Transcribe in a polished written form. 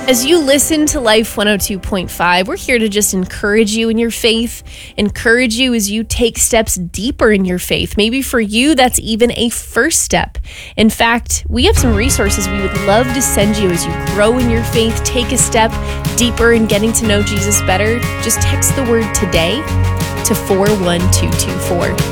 As you listen to Life 102.5, we're here to just encourage you in your faith, encourage you as you take steps deeper in your faith. Maybe for you, that's even a first step. In fact, we have some resources we would love to send you as you grow in your faith, take a step deeper in getting to know Jesus better. Just text the word today to 41224.